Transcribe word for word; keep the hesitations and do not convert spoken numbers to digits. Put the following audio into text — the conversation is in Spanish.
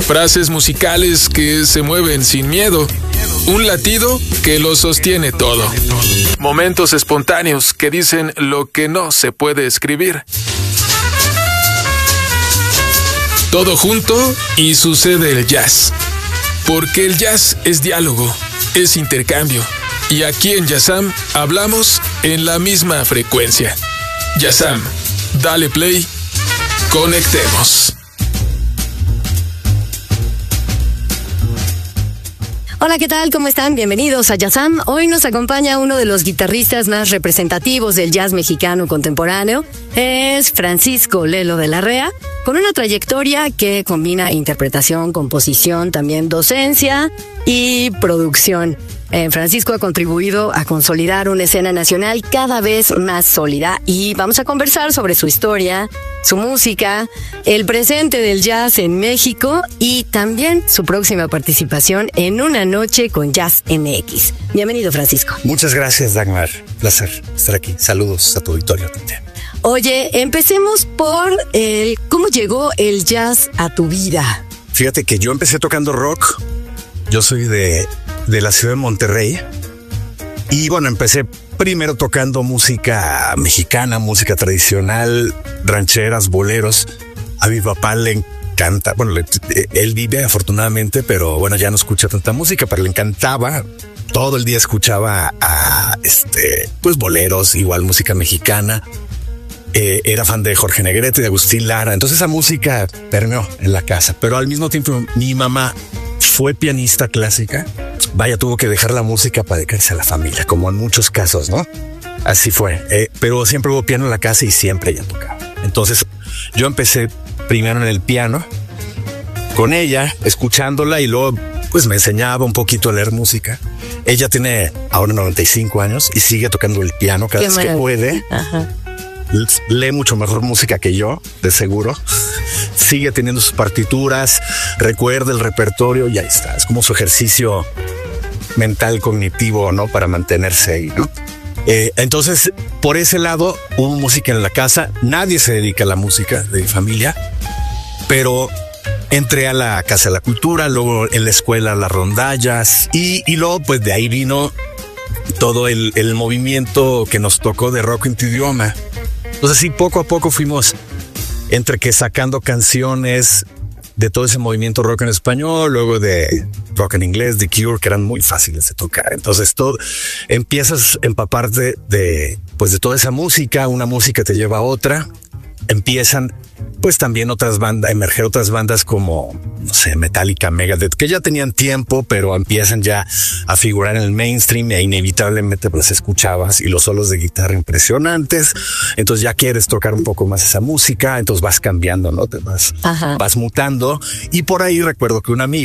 frases musicales que se mueven sin miedo, un latido que lo sostiene todo, momentos espontáneos que dicen lo que no se puede escribir. Todo junto y sucede el jazz, porque el jazz es diálogo, es intercambio, y aquí en Jazzam hablamos en la misma frecuencia. Jazzam, dale play, conectemos. Hola, ¿qué tal? ¿Cómo están? Bienvenidos a Jazzam. Hoy nos acompaña uno de los guitarristas más representativos del jazz mexicano contemporáneo. Es Francisco Lelo de la Rea, con una trayectoria que combina interpretación, composición, también docencia y producción. Eh, Francisco ha contribuido a consolidar una escena nacional cada vez más sólida y vamos a conversar sobre su historia, su música, el presente del jazz en México y también su próxima participación en Una Noche con Jazz M X. Bienvenido, Francisco. Muchas gracias, Dagmar. Placer estar aquí. Saludos a tu auditorio también. Oye, empecemos por el cómo llegó el jazz a tu vida. Fíjate que yo empecé tocando rock. Yo soy de, de la ciudad de Monterrey. Y bueno, empecé primero tocando música mexicana, música tradicional, rancheras, boleros. A mi papá le encanta, bueno, le, él vive afortunadamente, pero bueno, ya no escucha tanta música, pero le encantaba. Todo el día escuchaba a este, pues boleros, igual música mexicana. Eh, era fan de Jorge Negrete, de Agustín Lara. Entonces esa música permeó en la casa, pero al mismo tiempo mi mamá fue pianista clásica. Vaya, tuvo que dejar la música para dedicarse a la familia, como en muchos casos, ¿no? Así fue. Eh, pero siempre hubo piano en la casa y siempre ella tocaba. Entonces yo empecé primero en el piano con ella, escuchándola, y luego pues me enseñaba un poquito a leer música. Ella tiene ahora noventa y cinco años y sigue tocando el piano cada vez que puede. Ajá. Lee mucho mejor música que yo, de seguro. Sigue teniendo sus partituras, recuerda el repertorio y ahí está. Es como su ejercicio mental, cognitivo, ¿no? Para mantenerse ahí, ¿no? Eh, entonces, por ese lado, hubo música en la casa. Nadie se dedica a la música de mi familia, pero entré a la Casa de la Cultura, luego en la escuela las rondallas y, y luego pues de ahí vino todo el, el movimiento que nos tocó de rock en tu idioma. Entonces sí, poco a poco fuimos entre que sacando canciones de todo ese movimiento rock en español, luego de rock en inglés, The Cure, que eran muy fáciles de tocar. Entonces todo empiezas a empaparte de, pues de toda esa música, una música te lleva a otra. Empiezan pues también otras bandas, emerger otras bandas como, no sé, Metallica, Megadeth, que ya tenían tiempo, pero empiezan ya a figurar en el mainstream e inevitablemente pues escuchabas y los solos de guitarra impresionantes. Entonces ya quieres tocar un poco más esa música, entonces vas cambiando, ¿no? Te vas, vas mutando. Y por ahí recuerdo que un amigo